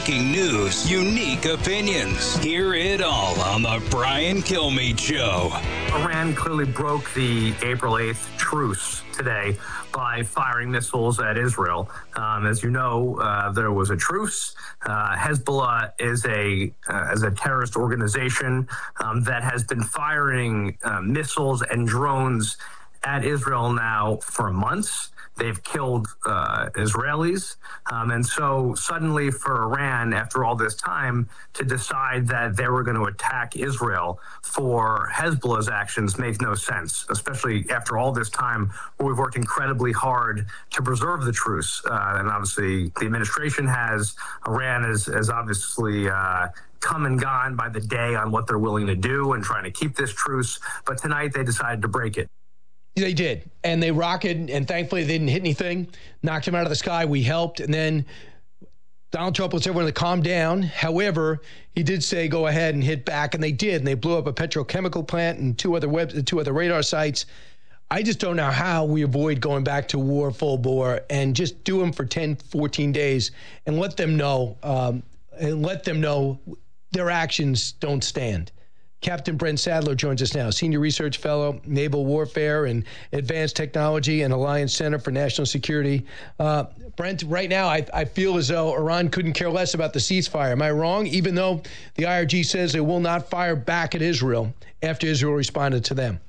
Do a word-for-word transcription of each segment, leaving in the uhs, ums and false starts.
breaking news, unique opinions. Hear it all on the Brian Kilmeade Show. Iran clearly broke the April eighth truce today by firing missiles at Israel. Um, as you know, uh, there was a truce. Uh, Hezbollah is a uh, is a terrorist organization um, that has been firing uh, missiles and drones at Israel now for months. They've killed uh, Israelis. Um, and so suddenly for Iran, after all this time, to decide that they were going to attack Israel for Hezbollah's actions makes no sense, especially after all this time where we've worked incredibly hard to preserve the truce. Uh, and obviously the administration has. Iran is, is obviously uh, come and gone by the day on what they're willing to do and trying to keep this truce. But tonight they decided to break it. They did, and they rocketed, and thankfully they didn't hit anything, knocked him out of the sky. We helped, and then Donald Trump wants everyone to calm down. However, he did say go ahead and hit back, and they did, and they blew up a petrochemical plant and two other web, two other radar sites. I just don't know how we avoid going back to war full bore and just do them for ten, fourteen days and let them know, um, and let them know their actions don't stand. Captain Brent Sadler joins us now, Senior Research Fellow, Naval Warfare and Advanced Technology and Alliance Center for National Security. Uh, Brent, right now I, I feel as though Iran couldn't care less about the ceasefire. Am I wrong? Even though the I R G says it will not fire back at Israel after Israel responded to them.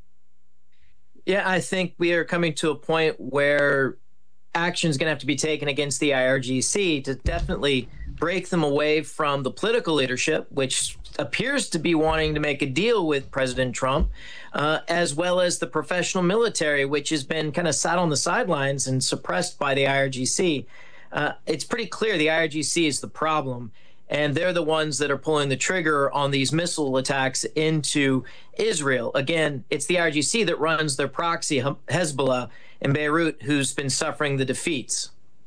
Yeah, I think we are coming to a point where action is going to have to be taken against the I R G C to definitely break them away from the political leadership, which appears to be wanting to make a deal with President Trump, uh, as well as the professional military, which has been kind of sat on the sidelines and suppressed by the I R G C. Uh, it's pretty clear the I R G C is the problem, and they're the ones that are pulling the trigger on these missile attacks into Israel. Again, it's the I R G C that runs their proxy, Hezbollah, in Beirut, who's been suffering the defeats.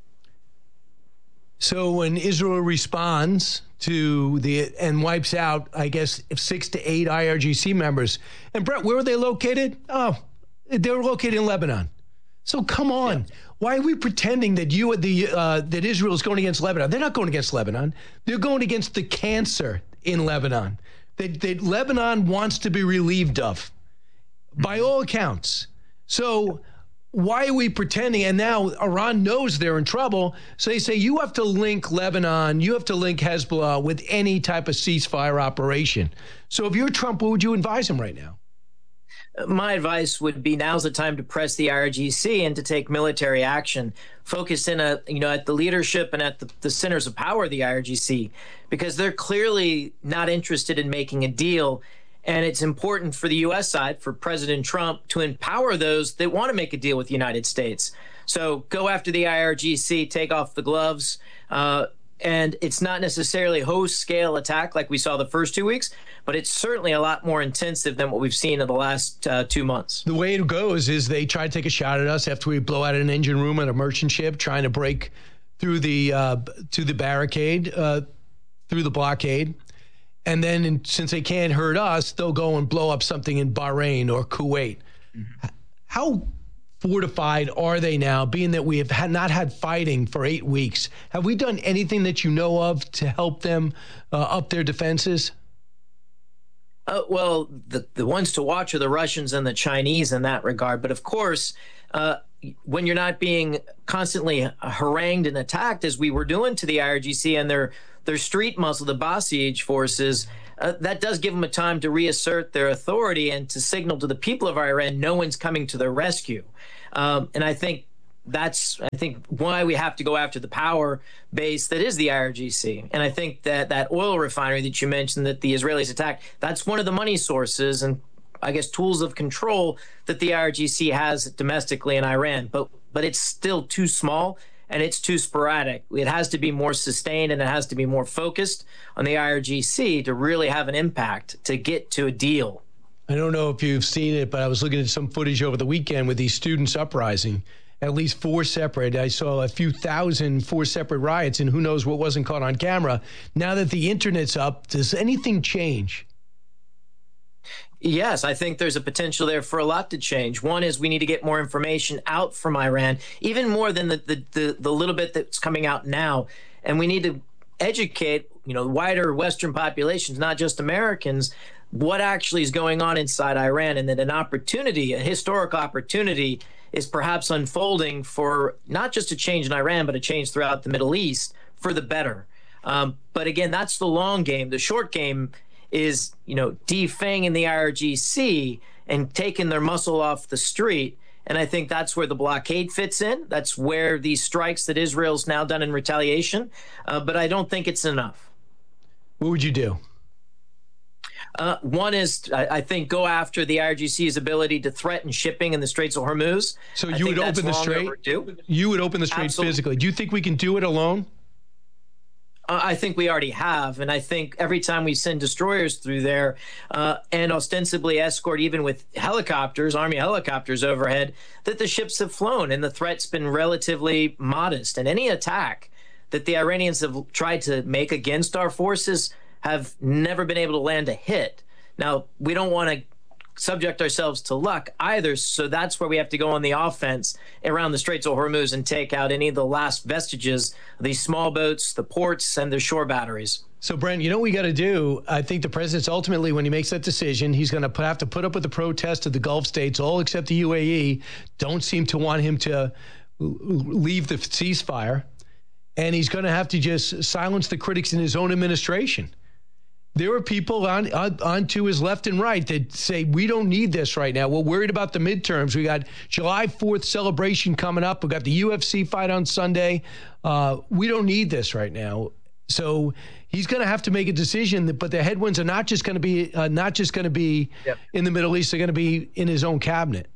So when Israel responds to the and wipes out, I guess, six to eight I R G C members, and Brett, where were they located? Oh, they were located in Lebanon. So come on, yeah. Why are we pretending that you the uh, that Israel is going against Lebanon? They're not going against Lebanon. They're going against the cancer in Lebanon that, that Lebanon wants to be relieved of, by all accounts. So why are we pretending? And now Iran knows they're in trouble. So they say you have to link Lebanon, you have to link Hezbollah with any type of ceasefire operation. So if you're Trump, what would you advise him right now? My advice would be now's the time to press the I R G C and to take military action. Focus in a, you know, at the leadership and at the, the centers of power of the I R G C, because they're clearly not interested in making a deal. And it's important for the U S side, for President Trump, to empower those that want to make a deal with the United States. So go after the I R G C, take off the gloves. Uh, and it's not necessarily a host-scale attack like we saw the first two weeks, but it's certainly a lot more intensive than what we've seen in the last uh, two months. The way it goes is they try to take a shot at us after we blow out an engine room at a merchant ship, trying to break through the uh, to the barricade, uh, through the blockade. And then in, since they can't hurt us, they'll go and blow up something in Bahrain or Kuwait. Mm-hmm. How fortified are they now, being that we have had not had fighting for eight weeks? Have we done anything that you know of to help them uh, up their defenses? Uh, well, the, the ones to watch are the Russians and the Chinese in that regard. But of course, uh, when you're not being constantly harangued and attacked, as we were doing to the I R G C and their their street muscle, the Basij forces, uh, that does give them a time to reassert their authority and to signal to the people of Iran no one's coming to their rescue. Um, and I think that's, I think, why we have to go after the power base that is the I R G C. And I think that that oil refinery that you mentioned that the Israelis attacked, that's one of the money sources and, I guess, tools of control that the I R G C has domestically in Iran. But but it's still too small and it's too sporadic. It has to be more sustained and it has to be more focused on the I R G C to really have an impact to get to a deal. I don't know if you've seen it, but I was looking at some footage over the weekend with these students uprising. At least four separate. I saw a few thousand, four separate riots, and who knows what wasn't caught on camera. Now that the internet's up, does anything change? Yes, I think there's a potential there for a lot to change. One is we need to get more information out from Iran, even more than the, the, the, the little bit that's coming out now. And we need to educate, you know, wider Western populations, not just Americans, what actually is going on inside Iran, and that an opportunity, a historic opportunity, is perhaps unfolding for not just a change in Iran, but a change throughout the Middle East for the better. Um, but again, that's the long game. The short game is, you know, defanging the I R G C and taking their muscle off the street. And I think that's where the blockade fits in. That's where these strikes that Israel's now done in retaliation. Uh, but I don't think it's enough. What would you do? Uh, one is, I, I think, go after the I R G C's ability to threaten shipping in the Straits of Hormuz. So you would open the strait? Overdue. You would open the strait Absolutely. physically. Do you think we can do it alone? Uh, I think we already have. And I think every time we send destroyers through there uh, and ostensibly escort, even with helicopters, Army helicopters overhead, that the ships have flown and the threat's been relatively modest. And any attack that the Iranians have tried to make against our forces have never been able to land a hit. Now, we don't want to subject ourselves to luck either, so that's where we have to go on the offense around the Straits of Hormuz and take out any of the last vestiges of these small boats, the ports, and the shore batteries. So, Brent, you know what we got to do? I think the president's ultimately, when he makes that decision, he's going to have to put up with the protest of the Gulf states, all except the U A E, don't seem to want him to leave the ceasefire. And he's going to have to just silence the critics in his own administration. There are people on, on, on to his left and right that say, we don't need this right now. We're worried about the midterms. We got July fourth celebration coming up. We got the U F C fight on Sunday. Uh, we don't need this right now. So he's going to have to make a decision. That, but the headwinds are not just going to be uh, not just going to be yep. in the Middle East. They're going to be in his own cabinet.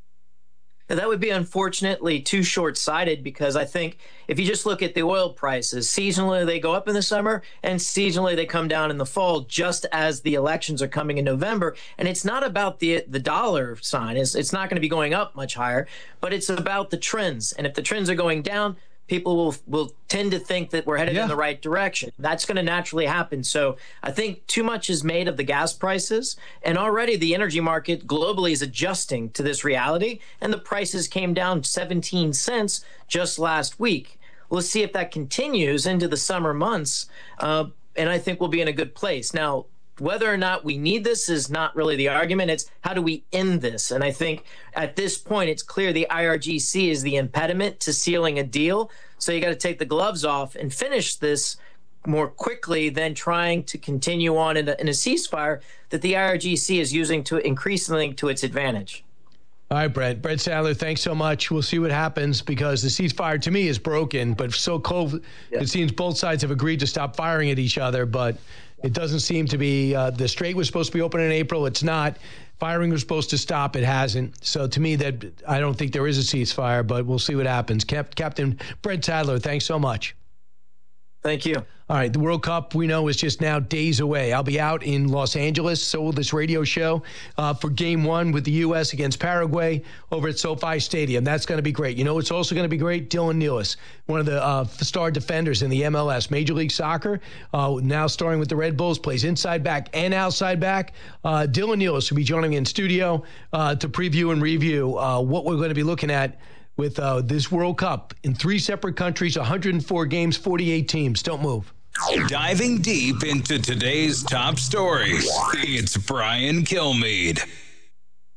That would be unfortunately too short-sighted, because I think if you just look at the oil prices, seasonally they go up in the summer and seasonally they come down in the fall, just as the elections are coming in November. And it's not about the the dollar sign. It's, it's not going to be going up much higher, but it's about the trends. And if the trends are going down, people will will tend to think that we're headed yeah. in the right direction. That's going to naturally happen. So I think too much is made of the gas prices, and already the energy market globally is adjusting to this reality, and the prices came down seventeen cents just last week. Let's see if that continues into the summer months, uh, and I think we'll be in a good place. Now, whether or not we need this is not really the argument. It's how do we end this? And I think at this point, it's clear the I R G C is the impediment to sealing a deal. So you got to take the gloves off and finish this more quickly than trying to continue on in a, in a ceasefire that the I R G C is using to increasingly to its advantage. All right, Brett. Brett Sadler, thanks so much. We'll see what happens, because the ceasefire to me is broken, but so cold, yeah. it seems both sides have agreed to stop firing at each other, but it doesn't seem to be. Uh, the strait was supposed to be open in April. It's not. Firing was supposed to stop. It hasn't. So to me, that I don't think there is a ceasefire, but we'll see what happens. Cap- Captain Brett Sadler, thanks so much. Thank you. All right, the World Cup, we know, is just now days away. I'll be out in Los Angeles, so will this radio show, uh, for game one with the U S against Paraguay over at SoFi Stadium. That's going to be great. You know, it's also going to be great. Dylan Nealis, one of the uh, star defenders in the M L S, Major League Soccer, uh, now starring with the Red Bulls, plays inside back and outside back. Uh, Dylan Nealis will be joining me in studio uh, to preview and review uh, what we're going to be looking at with uh, this World Cup in three separate countries, one hundred four games, forty-eight teams. Don't move. Diving deep into today's top stories, it's Brian Kilmeade.